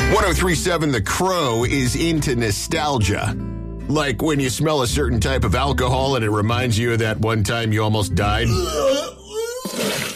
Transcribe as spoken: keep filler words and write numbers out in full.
ten thirty-seven The Crow is into nostalgia. Like when you smell a certain type of alcohol and it reminds you of that one time you almost died.